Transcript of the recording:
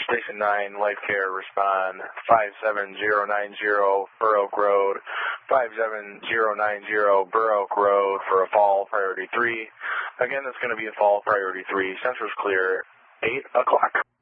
Station 9, Life Care, respond 57090 Burr Oak Road, 57090 Burr Oak Road for a fall priority 3. Again, that's going to be a fall priority 3. Central's clear, 8 o'clock.